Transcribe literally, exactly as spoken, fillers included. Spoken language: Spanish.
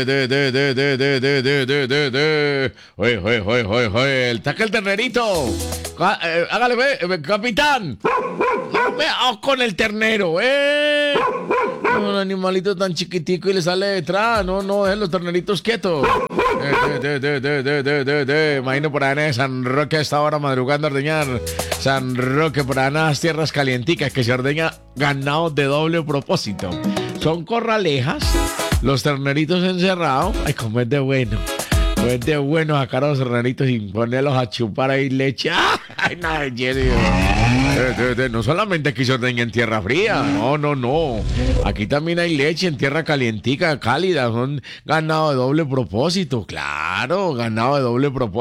De, de, de, de, de, de, de, de, de, de. Oye, oye, oye, oye, oye, el taca el ternerito. Ca- eh, hágale, ve, eh, capitán. Vea con el ternero, eh. Un animalito tan chiquitico y le sale detrás. No, no, dejen los terneritos quietos. De, de, de, de, de, de, de, de. Imagino por allá en San Roque a esta hora madrugando a ordeñar. San Roque, por allá en las tierras calienticas que se ordeña ganado de doble propósito. Son corralejas. Los terneritos encerrados. Ay, como es de bueno. Como es de bueno sacar a los terneritos y ponerlos a chupar ahí leche. Ay, nada, en serio. Eh, de- de- No solamente aquí se ordeña en tierra fría. No, no, no. Aquí también hay leche en tierra calientica, cálida. Son ganado de doble propósito. Claro, ganado de doble propósito.